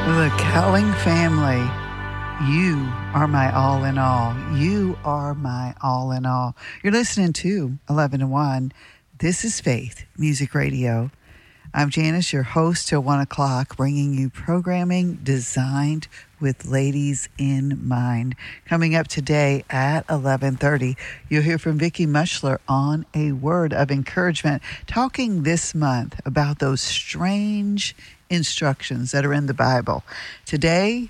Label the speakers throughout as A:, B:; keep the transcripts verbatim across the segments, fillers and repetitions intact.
A: The Cowling family, you are my all in all. You are my all in all. You're listening to eleven to one. This is Faith Music Radio. I'm Janice, your host till one o'clock, bringing you programming designed with ladies in mind. Coming up today at eleven thirty, you'll hear from Vicki Mushler on A Word of Encouragement, talking this month about those strange instructions that are in the Bible. Today,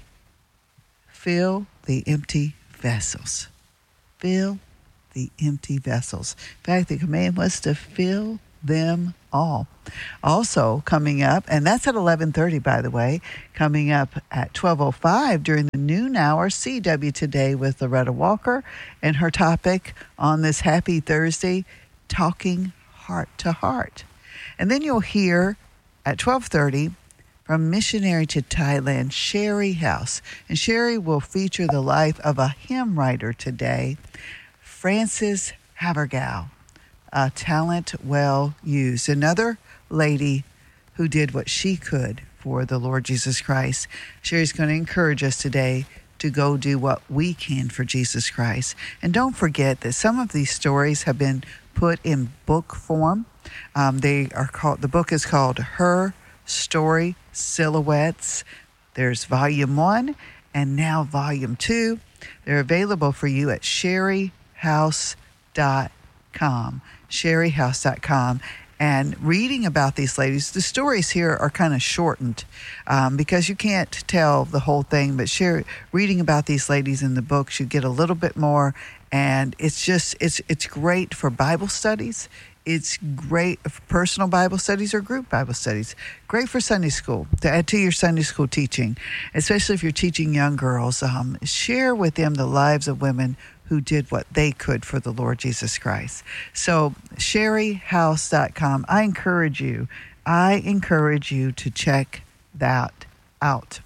A: fill the empty vessels. Fill the empty vessels. In fact, the command was to fill them all. Also coming up, and that's at eleven thirty, by the way, coming up at twelve oh five during the noon hour, C W Today with Loretta Walker, and her topic on this happy Thursday, talking heart to heart. And then you'll hear at twelve thirty from missionary to Thailand, Sherry House. And Sherry will feature the life of a hymn writer today, Frances Havergal. A talent well used. Another lady who did what she could for the Lord Jesus Christ. Sherry's going to encourage us today to go do what we can for Jesus Christ. And don't forget that some of these stories have been put in book form. Um, they are called, the book is called Her Story Silhouettes. There's volume one and now volume two. They're available for you at sherry house dot com. sherry house dot com. And reading about these ladies, the stories here are kind of shortened um, because you can't tell the whole thing, but share, reading about these ladies in the books, you get a little bit more, and it's just, it's it's great for Bible studies. It's great for personal Bible studies or group Bible studies. Great for Sunday school, to add to your Sunday school teaching, especially if you're teaching young girls. Um, share with them the lives of women who did what they could for the Lord Jesus Christ. So sherry house dot com. I encourage you, I encourage you to check that out.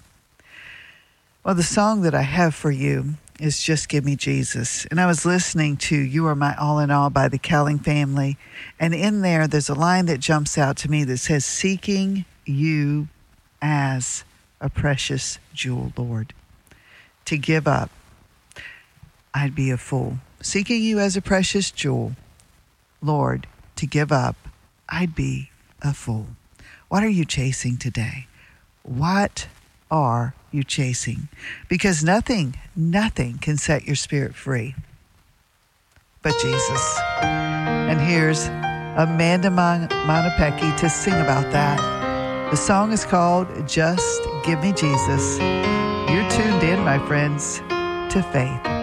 A: Well, the song that I have for you is Just Give Me Jesus. And I was listening to You Are My All in All by the Cowling family. And in there, there's a line that jumps out to me that says, seeking you as a precious jewel, Lord. To give up, I'd be a fool. Seeking you as a precious jewel, Lord, to give up, I'd be a fool. What are you chasing today? What are you chasing? Because nothing, nothing can set your spirit free but Jesus. And here's Amanda Mon- Montepecky to sing about that. The song is called Just Give Me Jesus. You're tuned in, my friends, to Faith